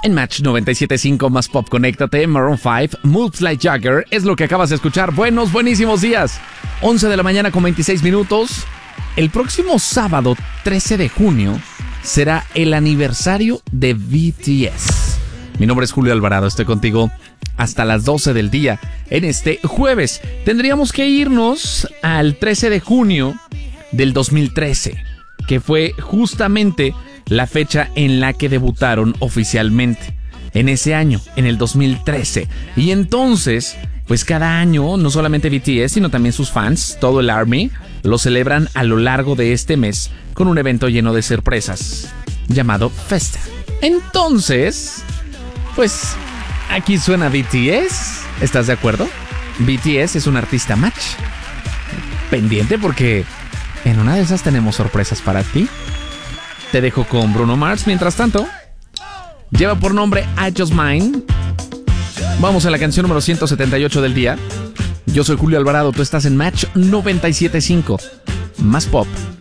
En Match 97.5 más pop, conéctate. Maroon 5, Moves Like Jagger, es lo que acabas de escuchar. Buenísimos días. 11 de la mañana con 26 minutos. El próximo sábado, 13 de junio, será el aniversario de BTS. Mi nombre es Julio Alvarado, estoy contigo hasta las 12 del día. En este jueves tendríamos que irnos al 13 de junio del 2013, que fue justamente la fecha en la que debutaron oficialmente. En ese año, en el 2013. Y entonces, pues cada año, no solamente BTS, sino también sus fans, todo el ARMY, lo celebran a lo largo de este mes con un evento lleno de sorpresas llamado Festa. Entonces, pues aquí suena BTS. ¿Estás de acuerdo? BTS es un artista match. Pendiente porque en una de esas tenemos sorpresas para ti. Te dejo con Bruno Mars. Mientras tanto, lleva por nombre I Just Mine. Vamos a la canción número 178 del día. Yo soy Julio Alvarado, tú estás en Match 97.5. Más pop,